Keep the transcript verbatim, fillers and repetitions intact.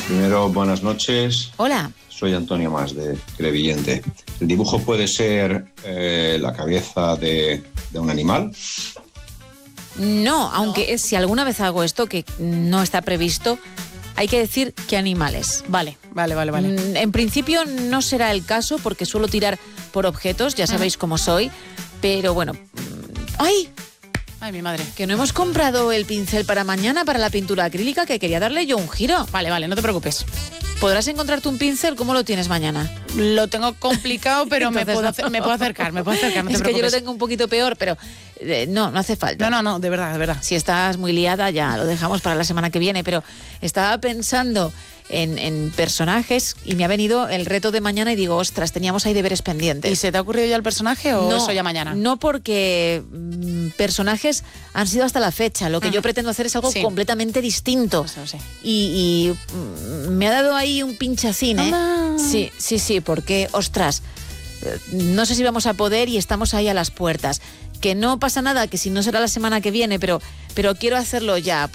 Primero, buenas noches. Hola. Soy Antonio Mas, de Crevillente. ¿El dibujo puede ser eh, la cabeza de, de un animal? No, aunque no. Si alguna vez hago esto, que no está previsto, hay que decir qué animales. Vale, vale, vale, vale. En principio no será el caso porque suelo tirar por objetos, ya sabéis cómo soy, pero bueno... ¡Ay! Ay, mi madre. Que no hemos comprado el pincel para mañana para la pintura acrílica, que quería darle yo un giro. Vale, vale, no te preocupes. ¿Podrás encontrarte un pincel? ¿Cómo lo tienes mañana? Lo tengo complicado, pero me, puedo hacer, me puedo acercar, me puedo acercar, no te Es preocupes. que yo lo tengo un poquito peor, pero eh, no, no hace falta. No, no, no, de verdad, de verdad. Si estás muy liada ya lo dejamos para la semana que viene, pero estaba pensando en, en personajes y me ha venido el reto de mañana y digo, ostras, teníamos ahí deberes pendientes. ¿Y se te ha ocurrido ya el personaje o no, eso ya mañana? No, porque mmm, personajes han sido hasta la fecha. Lo que uh-huh. yo pretendo hacer es algo sí. completamente distinto. Eso, sí. Y, y mmm, me ha dado ahí un pinchacín, ¿eh? ¡Anda! Sí, sí, sí, porque, ostras, no sé si vamos a poder y estamos ahí a las puertas. Que no pasa nada, que si no será la semana que viene, pero, pero quiero hacerlo ya.